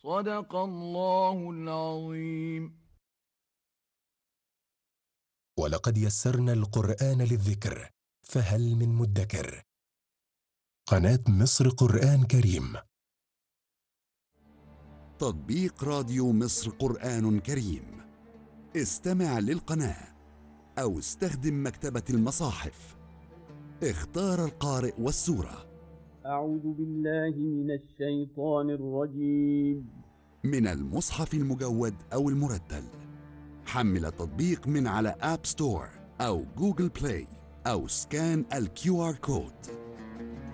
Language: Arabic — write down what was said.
صدق الله العظيم. ولقد يسرنا القرآن للذكر فهل من مدكر. قناة مصر قرآن كريم. تطبيق راديو مصر قرآن كريم. استمع للقناة أو استخدم مكتبة المصاحف. اختار القارئ والسورة. أعوذ بالله من الشيطان الرجيم. من المصحف المجود أو المرتل. حمل التطبيق من على آب ستور أو جوجل بلاي أو سكان الQR كود.